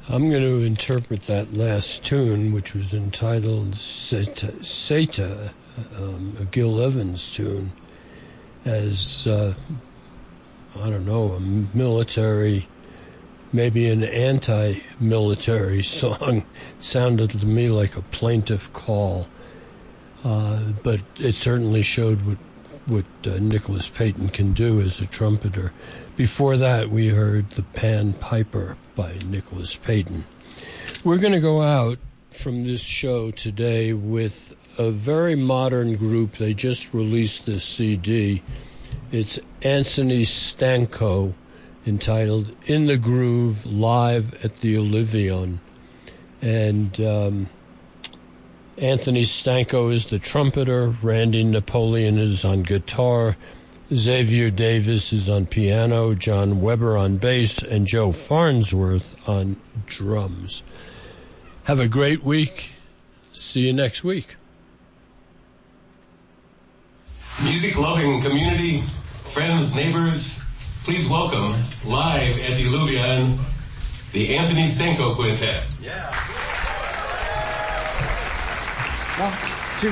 I'm going to interpret that last tune, which was entitled Seta, a Gil Evans tune, as, I don't know, a military, maybe an anti-military song. It sounded to me like a plaintive call, but it certainly showed what Nicholas Payton can do as a trumpeter. Before that, we heard The Pan Piper by Nicholas Payton. We're going to go out from this show today with a very modern group. They just released this CD. It's Anthony Stanko, entitled In the Groove, live at the Olyvion. And Anthony Stanko is the trumpeter, Randy Napoleon is on guitar, Xavier Davis is on piano, John Weber on bass, and Joe Farnsworth on drums. Have a great week. See you next week. Music-loving community, friends, neighbors, please welcome, live at the Olyvion, the Anthony Stanko Quintet. Yeah.